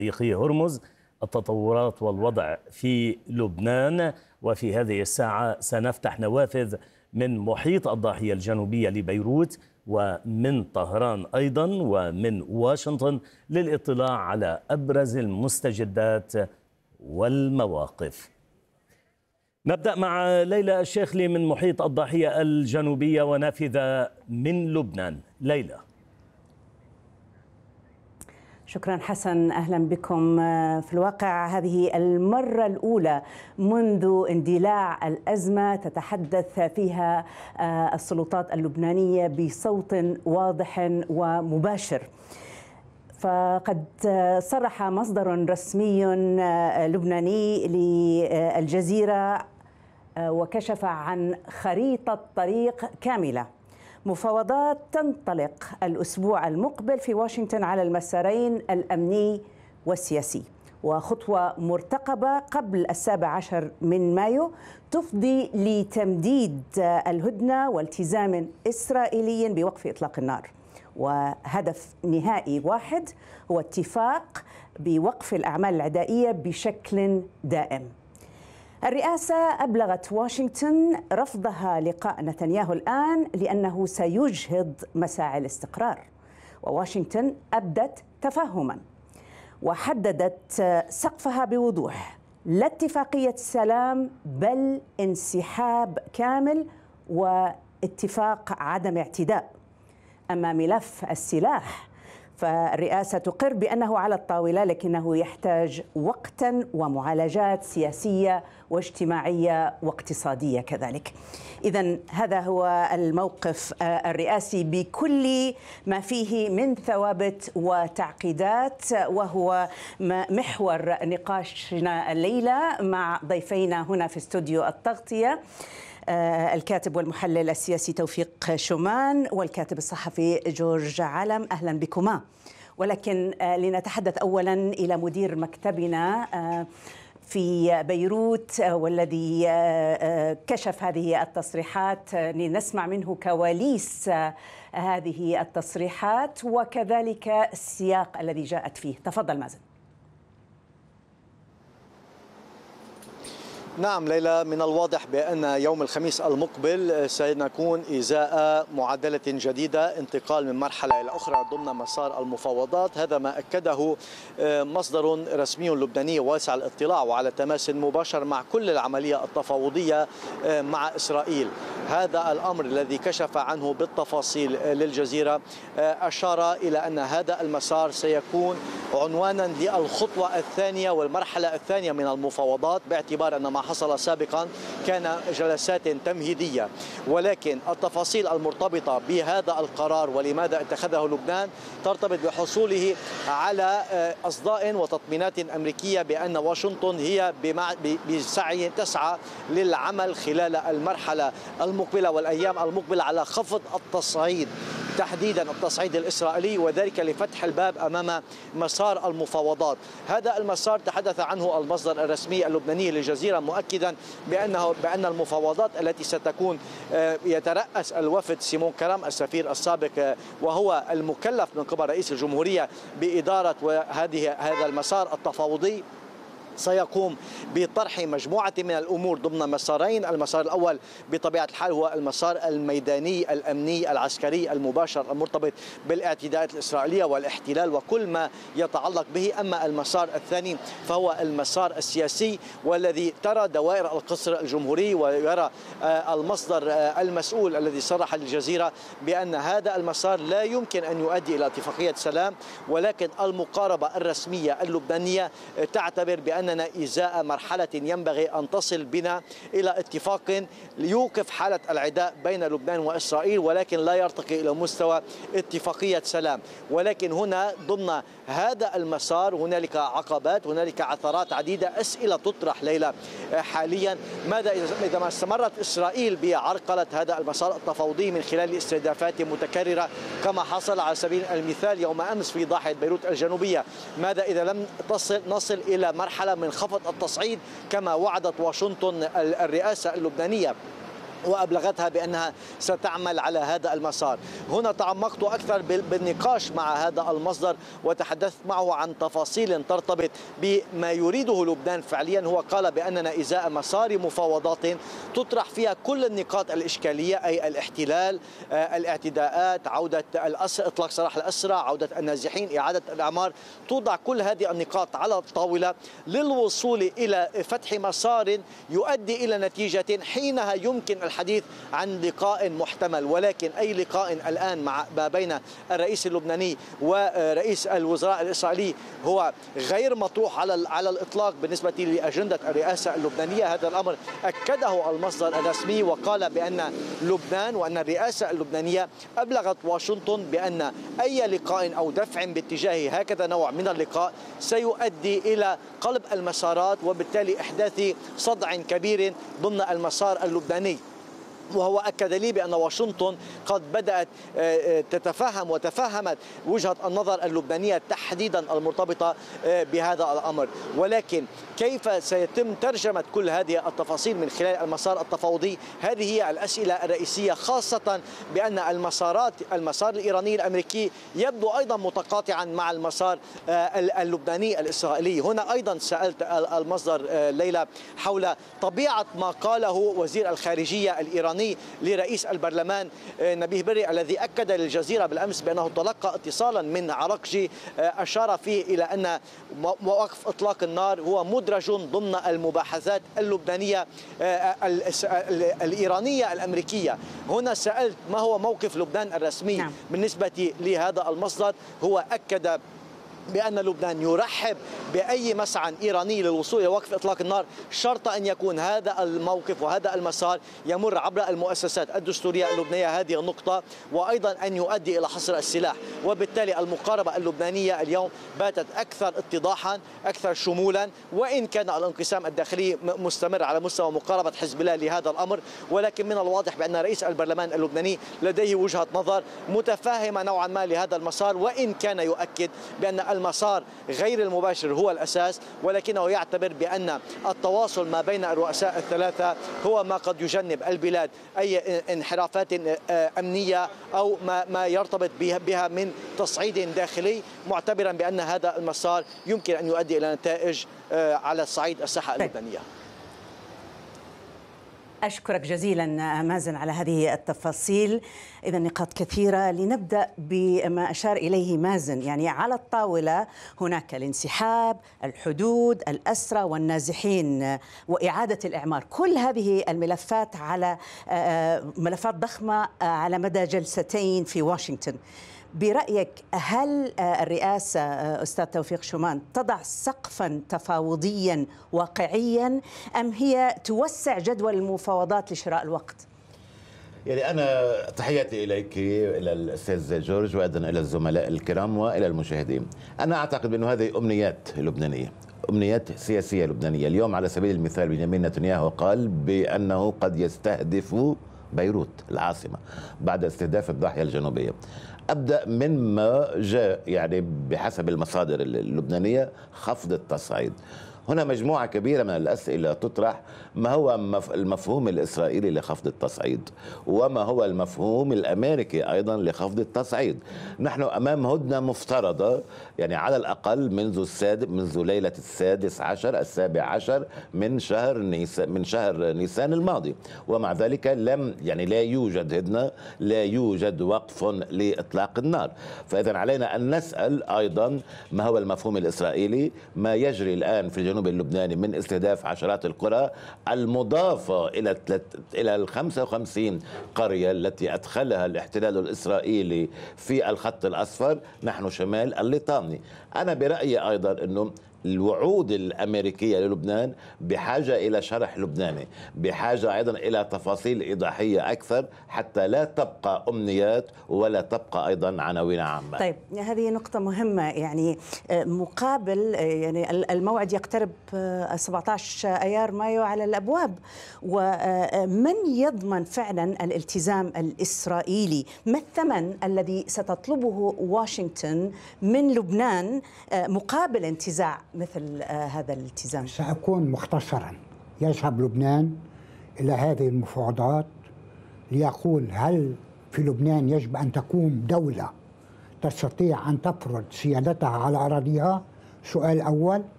تاريخي هرمز، التطورات والوضع في لبنان. وفي هذه الساعة سنفتح نوافذ من محيط الضاحية الجنوبية لبيروت ومن طهران أيضا ومن واشنطن للاطلاع على أبرز المستجدات والمواقف. نبدأ مع ليلى الشيخلي من محيط الضاحية الجنوبية ونافذة من لبنان. ليلى. شكرا حسن، أهلا بكم. في الواقع هذه المرة الأولى منذ اندلاع الأزمة تتحدث فيها السلطات اللبنانية بصوت واضح ومباشر. فقد صرح مصدر رسمي لبناني للجزيرة وكشف عن خريطة طريق كاملة. مفاوضات تنطلق الأسبوع المقبل في واشنطن على المسارين الأمني والسياسي، وخطوة مرتقبة قبل 17 من مايو تفضي لتمديد الهدنة والتزام إسرائيلي بوقف إطلاق النار. وهدف نهائي واحد هو اتفاق بوقف الأعمال العدائية بشكل دائم. الرئاسة أبلغت واشنطن رفضها لقاء نتنياهو الآن لأنه سيجهض مساعي الاستقرار، وواشنطن أبدت تفهما وحددت سقفها بوضوح: لا اتفاقية سلام بل انسحاب كامل واتفاق عدم اعتداء. أما ملف السلاح فالرئاسة تقر بأنه على الطاولة، لكنه يحتاج وقتا ومعالجات سياسية واجتماعية واقتصادية كذلك. إذن هذا هو الموقف الرئاسي بكل ما فيه من ثوابت وتعقيدات، وهو محور نقاشنا الليلة مع ضيفينا هنا في استوديو التغطية، الكاتب والمحلل السياسي توفيق شومان والكاتب الصحفي جورج علم. أهلا بكما. ولكن لنتحدث أولا إلى مدير مكتبنا في بيروت والذي كشف هذه التصريحات، لنسمع منه كواليس هذه التصريحات وكذلك السياق الذي جاءت فيه. تفضل مازن. نعم ليلى، من الواضح بأن يوم الخميس المقبل سنكون إزاء معادلة جديدة، انتقال من مرحلة إلى أخرى ضمن مسار المفاوضات. هذا ما أكده مصدر رسمي لبناني واسع الاطلاع وعلى تماس مباشر مع كل العملية التفاوضية مع إسرائيل. هذا الأمر الذي كشف عنه بالتفاصيل للجزيرة أشار إلى أن هذا المسار سيكون عنوانا للخطوة الثانية والمرحلة الثانية من المفاوضات، باعتبار أن ما حصل سابقا كان جلسات تمهيدية. ولكن التفاصيل المرتبطة بهذا القرار ولماذا اتخذه لبنان ترتبط بحصوله على أصداء وتطمينات أمريكية بأن واشنطن هي بسعي تسعى للعمل خلال المرحلة المقبلة والأيام المقبلة على خفض التصعيد، تحديدا التصعيد الإسرائيلي، وذلك لفتح الباب أمام مسار المفاوضات. هذا المسار تحدث عنه المصدر الرسمي اللبناني للجزيرة، مؤكدا بأن المفاوضات التي ستكون يترأس الوفد سيمون كرام السفير السابق وهو المكلف من قبل رئيس الجمهورية بإدارة هذا المسار التفاوضي، سيقوم بطرح مجموعة من الأمور ضمن مسارين. المسار الأول بطبيعة الحال هو المسار الميداني الأمني العسكري المباشر المرتبط بالاعتداءات الإسرائيلية والاحتلال وكل ما يتعلق به. أما المسار الثاني فهو المسار السياسي، والذي ترى دوائر القصر الجمهوري ويرى المصدر المسؤول الذي صرح للجزيرة بأن هذا المسار لا يمكن أن يؤدي إلى اتفاقية سلام، ولكن المقاربة الرسمية اللبنانية تعتبر بأننا إزاء مرحلة ينبغي أن تصل بنا إلى اتفاق ليوقف حالة العداء بين لبنان وإسرائيل، ولكن لا يرتقي إلى مستوى اتفاقية سلام. ولكن هنا ضمن هذا المسار هنالك عقبات، هنالك عثرات عديدة. أسئلة تطرح ليلى حاليا: ماذا إذا ما استمرت إسرائيل بعرقلة هذا المسار التفاوضي من خلال استهدافات متكررة كما حصل على سبيل المثال يوم أمس في ضاحية بيروت الجنوبية؟ ماذا إذا لم نصل إلى مرحلة من خفض التصعيد كما وعدت واشنطن الرئاسة اللبنانية؟ وأبلغتها بأنها ستعمل على هذا المسار. هنا تعمقت أكثر بالنقاش مع هذا المصدر وتحدثت معه عن تفاصيل ترتبط بما يريده لبنان فعليا. هو قال بأننا إزاء مسار مفاوضات تطرح فيها كل النقاط الإشكالية، أي الاحتلال، الاعتداءات، عودة إطلاق سراح الأسرى، عودة النازحين، إعادة الأعمار، توضع كل هذه النقاط على الطاولة للوصول إلى فتح مسار يؤدي إلى نتيجة حينها يمكن الحديث عن لقاء محتمل. ولكن أي لقاء الآن ما بين الرئيس اللبناني ورئيس الوزراء الإسرائيلي هو غير مطروح على الإطلاق بالنسبة لأجندة الرئاسة اللبنانية. هذا الأمر أكده المصدر الرسمي وقال بأن لبنان وأن الرئاسة اللبنانية أبلغت واشنطن بأن أي لقاء أو دفع باتجاه هكذا نوع من اللقاء سيؤدي إلى قلب المسارات وبالتالي إحداث صدع كبير ضمن المسار اللبناني. وهو أكد لي بأن واشنطن قد بدأت تتفهم وتفهمت وجهة النظر اللبنانية تحديدا المرتبطة بهذا الأمر. ولكن كيف سيتم ترجمة كل هذه التفاصيل من خلال المسار التفاوضي؟ هذه هي الأسئلة الرئيسية، خاصة بأن المسار الإيراني الأمريكي يبدو أيضا متقاطعا مع المسار اللبناني الإسرائيلي. هنا أيضا سألت المصدر ليلى حول طبيعة ما قاله وزير الخارجية الإيراني لرئيس البرلمان نبيه بري، الذي أكد للجزيرة بالأمس بأنه تلقى اتصالا من عرقجي أشار فيه إلى أن وقف إطلاق النار هو مدرج ضمن المباحثات اللبنانية الإيرانية الأمريكية. هنا سألت ما هو موقف لبنان الرسمي بالنسبة لهذا المصدر. هو أكد بأن لبنان يرحب بأي مسعى إيراني للوصول إلى وقف إطلاق النار، شرط أن يكون هذا الموقف وهذا المسار يمر عبر المؤسسات الدستورية اللبنانية. هذه النقطة، وأيضا أن يؤدي إلى حصر السلاح. وبالتالي المقاربة اللبنانية اليوم باتت أكثر اتضاحا، أكثر شمولا، وإن كان الانقسام الداخلي مستمر على مستوى مقاربة حزب الله لهذا الأمر. ولكن من الواضح بأن رئيس البرلمان اللبناني لديه وجهة نظر متفاهمة نوعا ما لهذا المسار، وإن كان يؤكد بأن المسار غير المباشر هو الأساس، ولكنه يعتبر بأن التواصل ما بين الرؤساء الثلاثة هو ما قد يجنب البلاد أي انحرافات أمنية أو ما يرتبط بها من تصعيد داخلي، معتبرا بأن هذا المسار يمكن أن يؤدي إلى نتائج على الصعيد الساحة اللبنانية. أشكرك جزيلا مازن على هذه التفاصيل. إذا نقاط كثيرة. لنبدأ بما أشار إليه مازن، يعني على الطاولة هناك الانسحاب، الحدود، الأسرى والنازحين وإعادة الإعمار. كل هذه الملفات على ملفات ضخمة على مدى جلستين في واشنطن. برأيك هل الرئاسة أستاذ توفيق شومان تضع سقفا تفاوضيا واقعيا أم هي توسع جدول المفاوضات لشراء الوقت؟ يعني أنا تحياتي إليك إلى الأستاذ جورج وأيضا إلى الزملاء الكرام وإلى المشاهدين. أنا أعتقد أن هذه أمنيات لبنانية، أمنيات سياسية لبنانية. اليوم على سبيل المثال بنيامين نتنياهو قال بأنه قد يستهدف بيروت العاصمة بعد استهداف الضاحية الجنوبية. أبدأ من ما جاء يعني بحسب المصادر اللبنانية خفض التصعيد. هنا مجموعة كبيرة من الأسئلة تطرح: ما هو المفهوم الإسرائيلي لخفض التصعيد؟ وما هو المفهوم الأمريكي أيضا لخفض التصعيد؟ نحن أمام هدنة مفترضة يعني على الأقل منذ ليلة السابع عشر من شهر نيسان الماضي، ومع ذلك لا يوجد هدنة، لا يوجد وقف لإطلاق النار. فإذا علينا أن نسأل أيضا ما هو المفهوم الإسرائيلي؟ ما يجري الآن في الجنوب اللبناني من استهداف عشرات القرى المضافة إلى 55 قرية التي أدخلها الاحتلال الإسرائيلي في الخط الأصفر، نحن شمال الليطامني. أنا برأيي أيضا أنه الوعود الأمريكية للبنان بحاجة إلى شرح لبناني، بحاجة أيضا إلى تفاصيل إيضاحية أكثر حتى لا تبقى أمنيات ولا تبقى أيضا عناوين عامة. طيب هذه نقطة مهمة، يعني مقابل يعني الموعد يقترب 17 أيار مايو على الأبواب، ومن يضمن فعلا الالتزام الإسرائيلي؟ ما الثمن الذي ستطلبه واشنطن من لبنان مقابل انتزاع مثل هذا الالتزام؟ سأكون مختصرا. يذهب لبنان إلى هذه المفاوضات ليقول هل في لبنان يجب أن تقوم دولة تستطيع أن تفرض سيادتها على أراضيها؟ سؤال أول.